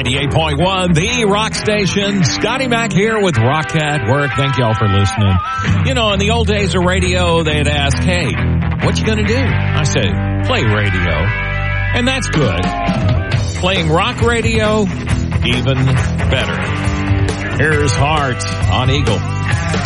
98.1, the rock station. Scotty Mac here with Rock at Work. Thank y'all for listening. You know, in the old days of radio, they'd ask, hey, what you gonna do? I say, play radio. And that's good. Playing rock radio, even better. Here's Heart on Eagle.